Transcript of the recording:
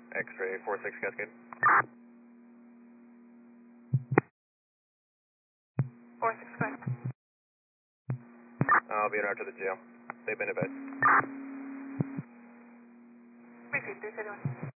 X-ray 46 Cascade. 46 correct. I'll be in route to the jail. They've been advised. Repeat 331.